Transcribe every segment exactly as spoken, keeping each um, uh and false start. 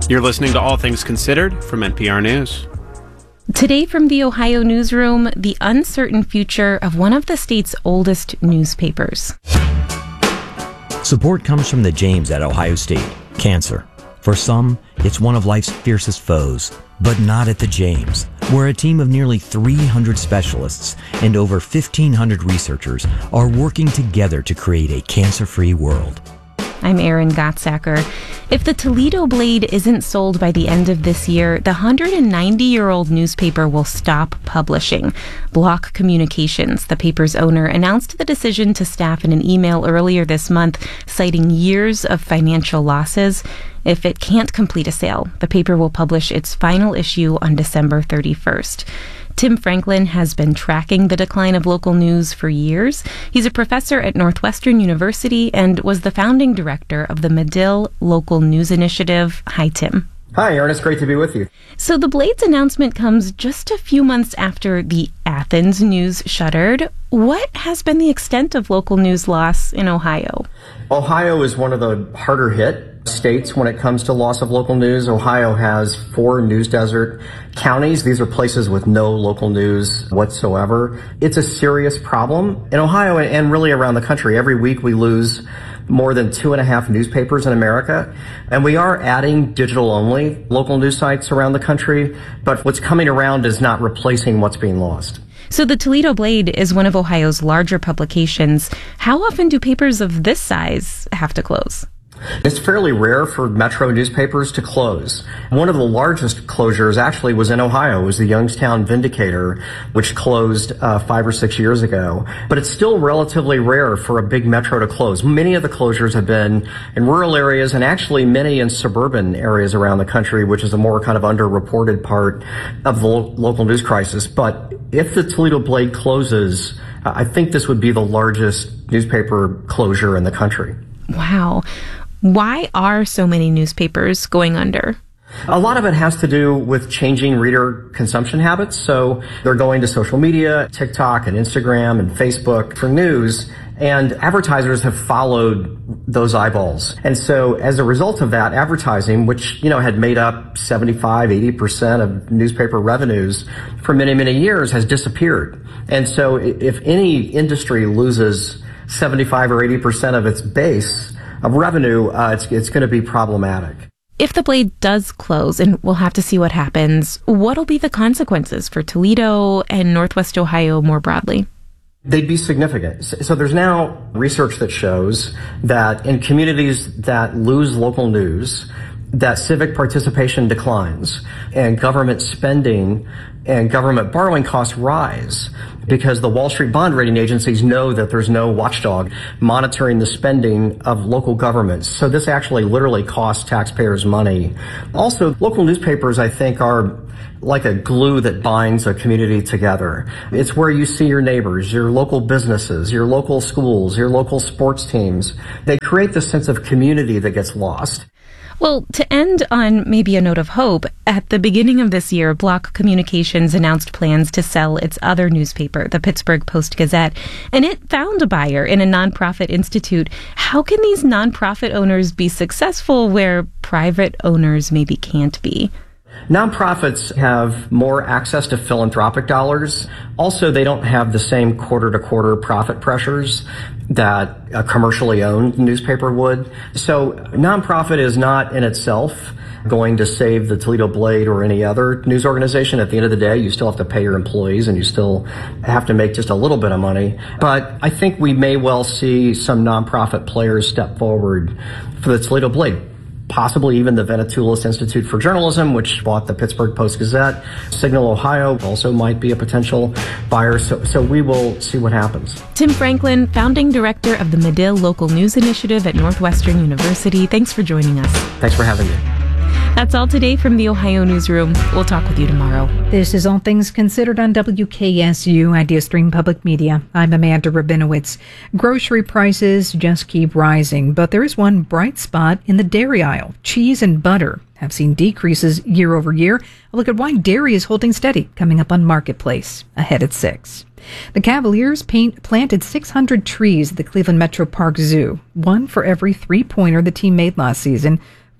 You're listening to All Things Considered from N P R News. Today from the Ohio newsroom, the uncertain future of one of the state's oldest newspapers. Support comes from the James at Ohio State. Cancer. For some, it's one of life's fiercest foes, but not at the James, where a team of nearly three hundred specialists and over fifteen hundred researchers are working together to create a cancer-free world. I'm Erin Gottsacker. If the Toledo Blade isn't sold by the end of this year, the one hundred ninety-year-old newspaper will stop publishing. Block Communications, the paper's owner, announced the decision to staff in an email earlier this month, citing years of financial losses. If it can't complete a sale, the paper will publish its final issue on December thirty-first. Tim Franklin has been tracking the decline of local news for years. He's a professor at Northwestern University and was the founding director of the Medill Local News Initiative. Hi, Tim. Hi, Erin. It's great to be with you. So the Blade's announcement comes just a few months after the Athens News shuttered. What has been the extent of local news loss in Ohio? Ohio is one of the harder hit states when it comes to loss of local news. Ohio has four news desert counties. These are places with no local news whatsoever. It's a serious problem in Ohio and really around the country. Every week we lose more than two and a half newspapers in America. And we are adding digital-only local news sites around the country, but what's coming around is not replacing what's being lost. So the Toledo Blade is one of Ohio's larger publications. How often do papers of this size have to close? It's fairly rare for metro newspapers to close. One of the largest closures actually was in Ohio. It was the Youngstown Vindicator, which closed uh, five or six years ago. But it's still relatively rare for a big metro to close. Many of the closures have been in rural areas and actually many in suburban areas around the country, which is a more kind of underreported part of the lo- local news crisis. But if the Toledo Blade closes, I think this would be the largest newspaper closure in the country. Wow. Why are so many newspapers going under? A lot of it has to do with changing reader consumption habits. So they're going to social media, TikTok and Instagram and Facebook for news, and advertisers have followed those eyeballs. And so as a result of that, advertising, which, you know, had made up seventy-five, eighty percent of newspaper revenues for many, many years, has disappeared. And so if any industry loses seventy-five or eighty percent of its base of revenue, uh, it's, it's going to be problematic. If the Blade does close, and we'll have to see what happens, what'll be the consequences for Toledo and Northwest Ohio more broadly? They'd be significant. So there's now research that shows that in communities that lose local news, that civic participation declines and government spending and government borrowing costs rise because the Wall Street bond rating agencies know that there's no watchdog monitoring the spending of local governments. So this actually literally costs taxpayers money. Also, local newspapers, I think, are like a glue that binds a community together. It's where you see your neighbors, your local businesses, your local schools, your local sports teams. They create this sense of community that gets lost. Well, to end on maybe a note of hope, at the beginning of this year, Block Communications announced plans to sell its other newspaper, the Pittsburgh Post-Gazette, and it found a buyer in a nonprofit institute. How can these nonprofit owners be successful where private owners maybe can't be? Nonprofits have more access to philanthropic dollars. Also, they don't have the same quarter-to-quarter profit pressures that a commercially owned newspaper would. So nonprofit is not in itself going to save the Toledo Blade or any other news organization. At the end of the day, you still have to pay your employees and you still have to make just a little bit of money. But I think we may well see some nonprofit players step forward for the Toledo Blade. Possibly even the Venetoulis Institute for Journalism, which bought the Pittsburgh Post-Gazette. Signal Ohio also might be a potential buyer, so, so we will see what happens. Tim Franklin, founding director of the Medill Local News Initiative at Northwestern University. Thanks for joining us. Thanks for having me. That's all today from the Ohio Newsroom. We'll talk with you tomorrow. This is All Things Considered on W K S U, IdeaStream Public Media. I'm Amanda Rabinowitz. Grocery prices just keep rising, but there is one bright spot in the dairy aisle. Cheese and butter have seen decreases year over year. A look at why dairy is holding steady, coming up on Marketplace, ahead at six. The Cavaliers paint, planted six hundred trees at the Cleveland Metro Park Zoo, one for every three-pointer the team made last season.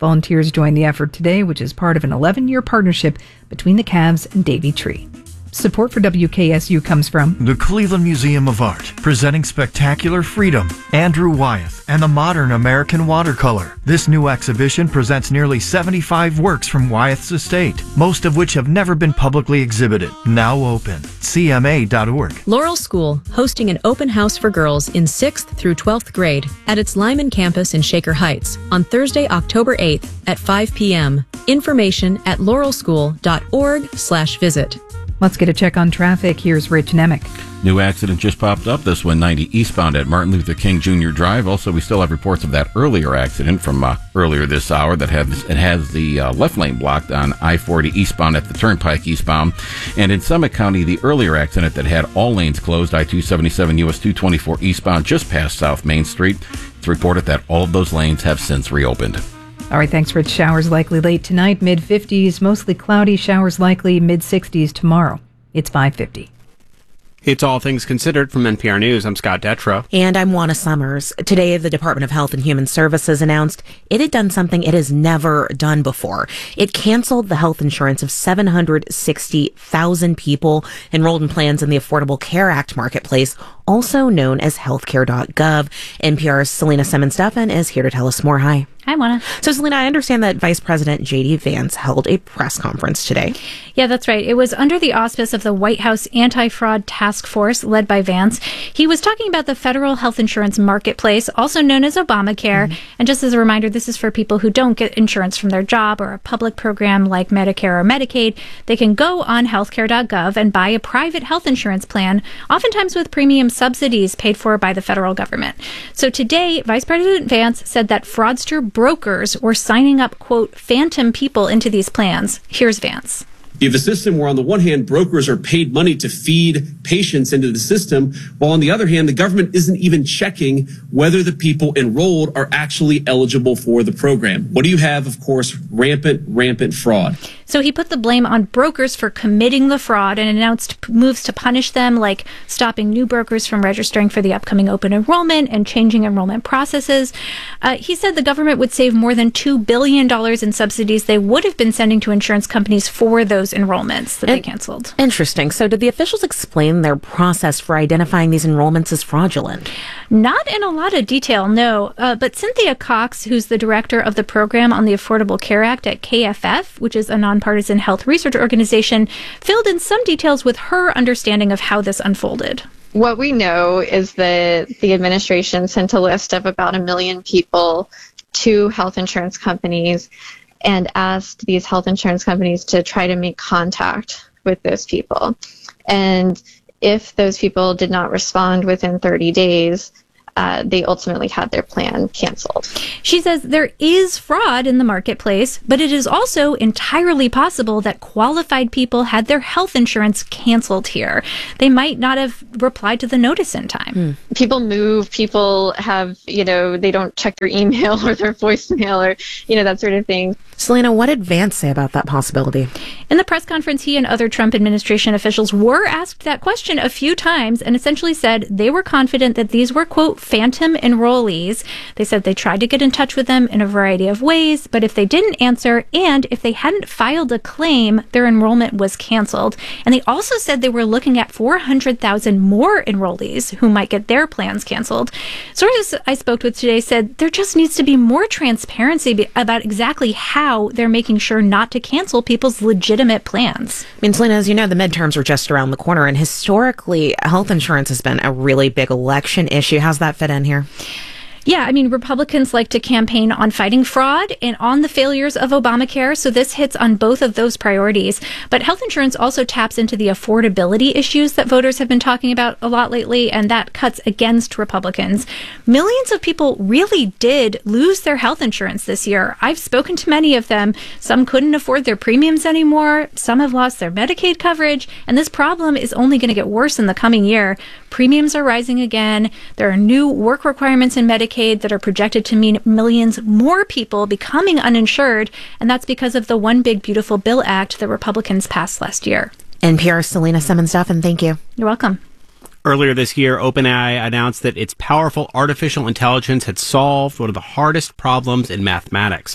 Volunteers joined the effort today, which is part of an eleven-year partnership between the Cavs and Davy Tree. Support for W K S U comes from the Cleveland Museum of Art, presenting Spectacular Freedom, Andrew Wyeth, and the Modern American Watercolor. This new exhibition presents nearly seventy-five works from Wyeth's estate, most of which have never been publicly exhibited. Now open. C M A dot org. Laurel School, hosting an open house for girls in sixth through twelfth grade at its Lyman campus in Shaker Heights on Thursday, October eighth at five p.m. Information at laurel school dot org slash visit. Let's get a check on traffic. Here's Rich Nemick. New accident just popped up, this one ninety eastbound at Martin Luther King Junior Drive. Also, we still have reports of that earlier accident from uh, earlier this hour that has, it has the uh, left lane blocked on I forty eastbound at the Turnpike eastbound. And in Summit County, the earlier accident that had all lanes closed, I two seventy-seven U S two twenty-four eastbound just past South Main Street. It's reported that all of those lanes have since reopened. All right, thanks, Rich. Showers likely late tonight, mid fifties, mostly cloudy, showers likely mid sixties tomorrow. It's five fifty. It's All Things Considered from N P R News. I'm Scott Detrow. And I'm Juana Summers. Today, the Department of Health and Human Services announced it had done something it has never done before. It canceled the health insurance of seven hundred sixty thousand people enrolled in plans in the Affordable Care Act marketplace, also known as healthcare dot gov. N P R's Selena Simmons-Duffin is here to tell us more. Hi. Hi, Juana. So, Selena, I understand that Vice President J D. Vance held a press conference today. Yeah, that's right. It was under the auspice of the White House Anti-Fraud Task Force led by Vance. He was talking about the federal health insurance marketplace, also known as Obamacare. Mm-hmm. And just as a reminder, this is for people who don't get insurance from their job or a public program like Medicare or Medicaid. They can go on healthcare dot gov and buy a private health insurance plan, oftentimes with premium subsidies paid for by the federal government. So today, Vice President Vance said that fraudster brokers were signing up, quote, phantom people into these plans. Here's Vance. You have a system where on the one hand, brokers are paid money to feed patients into the system, while on the other hand, the government isn't even checking whether the people enrolled are actually eligible for the program. What do you have? Of course, rampant, rampant fraud. So he put the blame on brokers for committing the fraud and announced p- moves to punish them, like stopping new brokers from registering for the upcoming open enrollment and changing enrollment processes. Uh, he said the government would save more than two billion dollars in subsidies they would have been sending to insurance companies for those enrollments that and, they canceled. Interesting. So did the officials explain their process for identifying these enrollments as fraudulent? Not in a lot of detail, no. Uh, but Cynthia Cox, who's the director of the program on the Affordable Care Act at K F F, which is a nonpartisan health research organization, filled in some details with her understanding of how this unfolded. What we know is that the administration sent a list of about a million people to health insurance companies and asked these health insurance companies to try to make contact with those people. And if those people did not respond within thirty days, uh, they ultimately had their plan canceled. She says there is fraud in the marketplace, but it is also entirely possible that qualified people had their health insurance canceled here. They might not have replied to the notice in time. Mm. People move, people have, you know, they don't check their email or their voicemail or, you know, that sort of thing. Selena, what did Vance say about that possibility? In the press conference, he and other Trump administration officials were asked that question a few times and essentially said they were confident that these were, quote, phantom enrollees. They said they tried to get in touch with them in a variety of ways, but if they didn't answer and if they hadn't filed a claim, their enrollment was canceled. And they also said they were looking at four hundred thousand more enrollees who might get their plans canceled. Sources I spoke with today said there just needs to be more transparency about exactly how they're making sure not to cancel people's legitimate plans. I mean, Selena, as you know, the midterms are just around the corner, and historically, health insurance has been a really big election issue. How's that fit in here? Yeah, I mean, Republicans like to campaign on fighting fraud and on the failures of Obamacare, so this hits on both of those priorities. But health insurance also taps into the affordability issues that voters have been talking about a lot lately, and that cuts against Republicans. Millions of people really did lose their health insurance this year. I've spoken to many of them. Some couldn't afford their premiums anymore. Some have lost their Medicaid coverage, and this problem is only going to get worse in the coming year. Premiums are rising again. There are new work requirements in Medicaid that are projected to mean millions more people becoming uninsured, and that's because of the One Big Beautiful Bill Act that Republicans passed last year. N P R's Selena Simmons-Duffin, thank you. You're welcome. Earlier this year, OpenAI announced that its powerful artificial intelligence had solved one of the hardest problems in mathematics.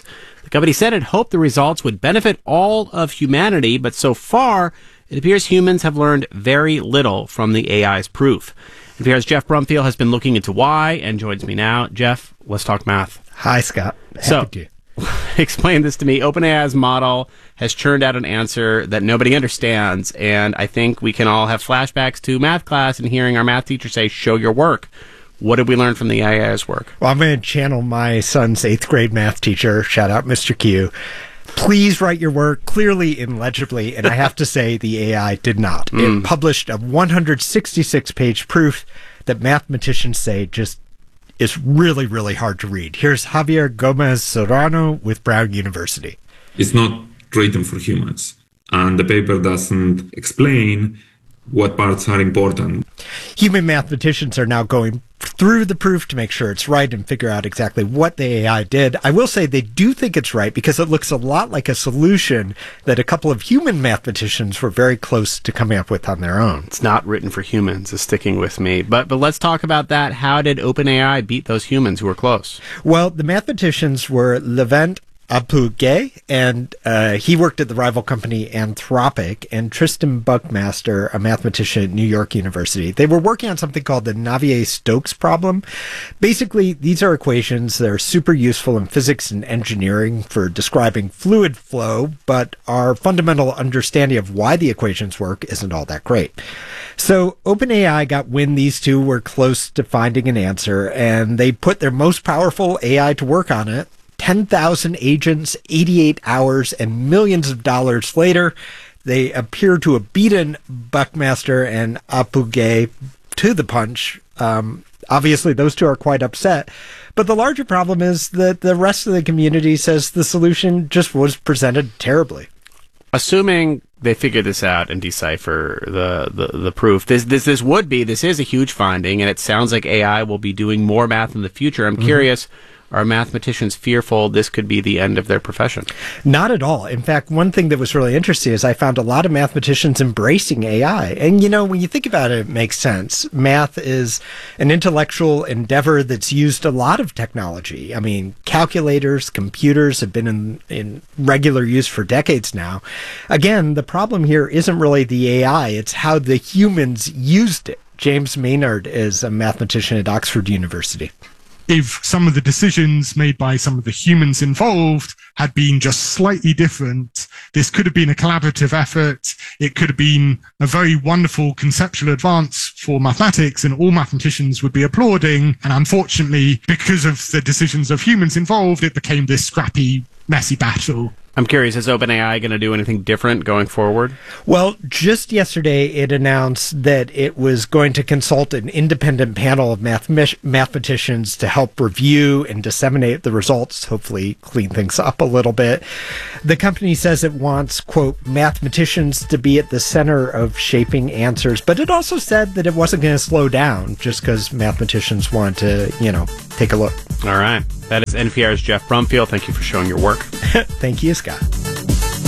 The company said it hoped the results would benefit all of humanity, but so far, it appears humans have learned very little from the A I's proof. N P R's Jeff Brumfield has been looking into why and joins me now. Jeff, let's talk math. Hi, Scott. Happy so, to. Explain this to me. OpenAI's model has churned out an answer that nobody understands, and I think we can all have flashbacks to math class and hearing our math teacher say, show your work. What did we learn from the A I's work? Well, I'm going to channel my son's eighth grade math teacher. Shout out, Mister Q. Please write your work clearly and legibly, and I have to say the A I did not. Mm. It published a one hundred sixty-six page proof that mathematicians say just is really, really hard to read. Here's Javier Gomez Serrano with Brown University. It's not written for humans, and the paper doesn't explain what parts are important. Human mathematicians are now going through the proof to make sure it's right and figure out exactly what the A I did. I will say they do think it's right because it looks a lot like a solution that a couple of human mathematicians were very close to coming up with on their own. It's not written for humans is sticking with me. But but let's talk about that. How did OpenAI beat those humans who were close? Well, the mathematicians were Levent Apugue, and uh, he worked at the rival company Anthropic, and Tristan Buckmaster, a mathematician at New York University. They were working on something called the Navier-Stokes problem. Basically, these are equations that are super useful in physics and engineering for describing fluid flow, but our fundamental understanding of why the equations work isn't all that great. So OpenAI got wind these two were close to finding an answer, and they put their most powerful A I to work on it. ten thousand agents, eighty-eight hours, and millions of dollars later, they appear to have beaten Buckmaster and Apugue to the punch. Um, obviously, those two are quite upset. But the larger problem is that the rest of the community says the solution just was presented terribly. Assuming they figure this out and decipher the, the, the proof, this, this this would be, this is a huge finding, and it sounds like A I will be doing more math in the future. I'm mm-hmm. curious, are mathematicians fearful this could be the end of their profession? Not at all. In fact, one thing that was really interesting is I found a lot of mathematicians embracing A I. And, you know, when you think about it, it makes sense. Math is an intellectual endeavor that's used a lot of technology. I mean, calculators, computers have been in, in regular use for decades now. Again, the problem here isn't really the A I, it's how the humans used it. James Maynard is a mathematician at Oxford University. If some of the decisions made by some of the humans involved had been just slightly different, this could have been a collaborative effort. It could have been a very wonderful conceptual advance for mathematics, and all mathematicians would be applauding. And unfortunately, because of the decisions of humans involved, it became this scrappy, messy battle. I'm curious, is OpenAI going to do anything different going forward? Well, just yesterday it announced that it was going to consult an independent panel of math- mathematicians to help review and disseminate the results, hopefully clean things up a little bit. The company says it wants, quote, mathematicians to be at the center of shaping answers, but it also said that it wasn't going to slow down just because mathematicians want to, you know, take a look. All right. That is N P R's Jeff Brumfield. Thank you for showing your work. Thank you, Scott.